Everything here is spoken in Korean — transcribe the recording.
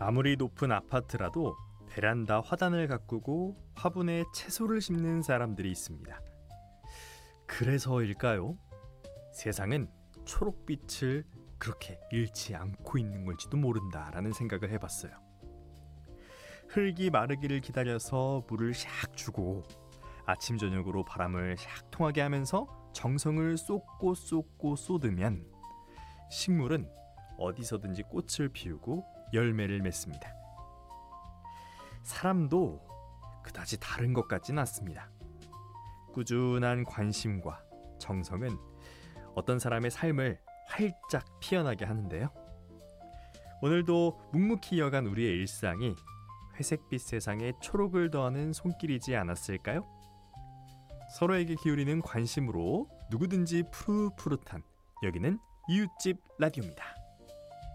아무리 높은 아파트라도 베란다 화단을 가꾸고 화분에 채소를 심는 사람들이 있습니다. 그래서일까요? 세상은 초록빛을 그렇게 잃지 않고 있는 걸지도 모른다라는 생각을 해봤어요. 흙이 마르기를 기다려서 물을 샥 주고 아침 저녁으로 바람을 샥 통하게 하면서 정성을 쏟고 쏟으면 식물은 어디서든지 꽃을 피우고 열매를 맺습니다. 사람도 그다지 다른 것 같진 않습니다. 꾸준한 관심과 정성은 어떤 사람의 삶을 활짝 피어나게 하는데요. 오늘도 묵묵히 이어간 우리의 일상이 회색빛 세상에 초록을 더하는 손길이지 않았을까요? 서로에게 기울이는 관심으로 누구든지 푸릇푸릇한 여기는 이웃집 라디오입니다.